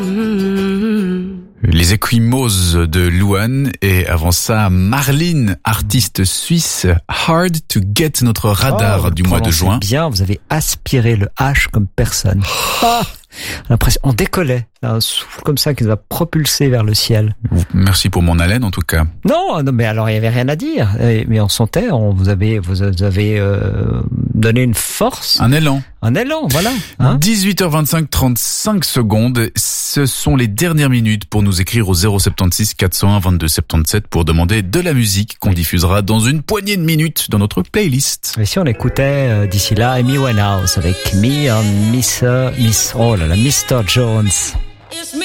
Les Ecquimaux de Louane et avant ça, Marlene, artiste suisse, Hard to Get, notre radar du mois de juin. Bien, vous avez aspiré le H comme personne. L'impression, on décollait, un souffle comme ça qui nous a propulsé vers le ciel. Merci pour mon haleine en tout cas. Non, mais alors il y avait rien à dire. Mais on sentait, vous avez donné une force. Un élan, voilà. 18h25, 35 secondes. Ce sont les dernières minutes pour nous écrire au 076 401 22 77 pour demander de la musique qu'on diffusera dans une poignée de minutes dans notre playlist. Et si on écoutait d'ici là Amy Winehouse avec Me and Mr. Jones.